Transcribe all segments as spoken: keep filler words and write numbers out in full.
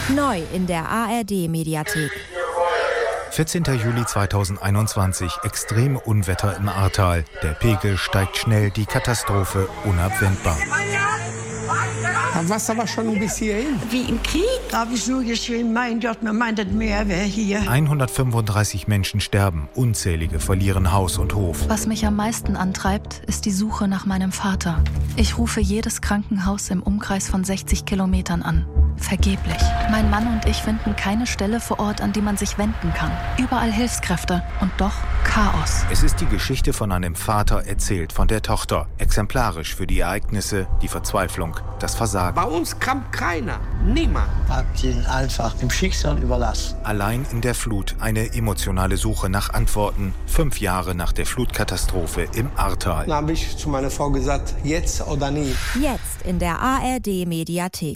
Neu in der A R D-Mediathek. vierzehnter Juli zweitausendeinundzwanzig. Extreme Unwetter im Ahrtal. Der Pegel steigt schnell, die Katastrophe unabwendbar. Das Wasser war schon bis hierhin. Wie im Krieg. Da habe ich nur geschrien, mein Gott, man meint, das Meer wäre hier. hundertfünfunddreißig Menschen sterben, unzählige verlieren Haus und Hof. Was mich am meisten antreibt, ist die Suche nach meinem Vater. Ich rufe jedes Krankenhaus im Umkreis von sechzig Kilometern an. Vergeblich. Mein Mann und ich finden keine Stelle vor Ort, an die man sich wenden kann. Überall Hilfskräfte und doch Chaos. Es ist die Geschichte von einem Vater, erzählt von der Tochter. Exemplarisch für die Ereignisse, die Verzweiflung, das Versagen. Bei uns kam keiner. Niemand. Habt ihn einfach dem Schicksal überlassen. Allein in der Flut eine emotionale Suche nach Antworten. Fünf Jahre nach der Flutkatastrophe im Ahrtal. Dann habe ich zu meiner Frau gesagt, jetzt oder nie. Jetzt in der A R D-Mediathek.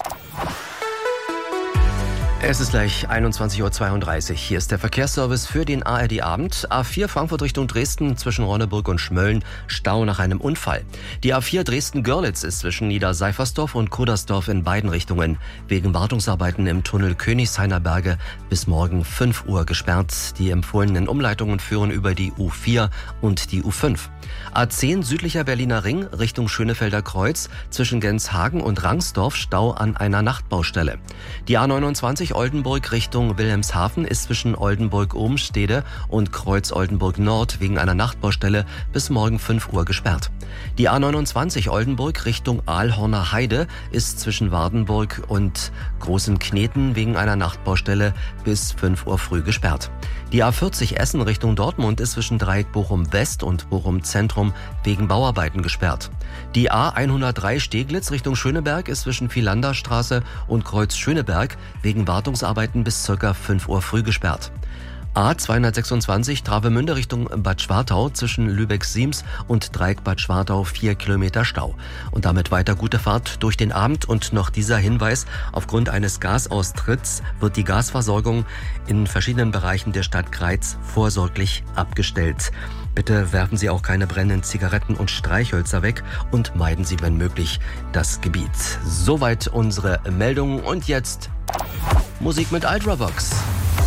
Es ist gleich einundzwanzig Uhr zweiunddreißig. Hier ist der Verkehrsservice für den A R D-Abend. A vier Frankfurt Richtung Dresden zwischen Ronneburg und Schmölln. Stau nach einem Unfall. Die A vier Dresden-Görlitz ist zwischen Niederseifersdorf und Kudersdorf in beiden Richtungen wegen Wartungsarbeiten im Tunnel Königshainer Berge bis morgen fünf Uhr gesperrt. Die empfohlenen Umleitungen führen über die U vier und die U fünf. A zehn südlicher Berliner Ring Richtung Schönefelder Kreuz zwischen Genshagen und Rangsdorf Stau an einer Nachtbaustelle. Die A neunundzwanzig Oldenburg Richtung Wilhelmshaven ist zwischen Oldenburg-Obenstede und Kreuz-Oldenburg Nord wegen einer Nachtbaustelle bis morgen fünf Uhr gesperrt. Die A neunundzwanzig Oldenburg Richtung Aalhorner Heide ist zwischen Wardenburg und Großen Kneten wegen einer Nachtbaustelle bis fünf Uhr früh gesperrt. Die A vierzig Essen Richtung Dortmund ist zwischen Dreieck Bochum West und Bochum Zentrum wegen Bauarbeiten gesperrt. Die A hundertdrei Steglitz Richtung Schöneberg ist zwischen Philanderstraße und Kreuz Schöneberg wegen Wartungsarbeiten bis ca. fünf Uhr früh gesperrt. A zweihundertsechsundzwanzig Travemünde Richtung Bad Schwartau zwischen Lübeck-Siems und Dreieck Bad Schwartau vier Kilometer Stau. Und damit weiter gute Fahrt durch den Abend. Und noch dieser Hinweis: Aufgrund eines Gasaustritts wird die Gasversorgung in verschiedenen Bereichen der Stadt Greiz vorsorglich abgestellt. Bitte werfen Sie auch keine brennenden Zigaretten und Streichhölzer weg und meiden Sie, wenn möglich, das Gebiet. Soweit unsere Meldungen und jetzt Musik mit Ultravox.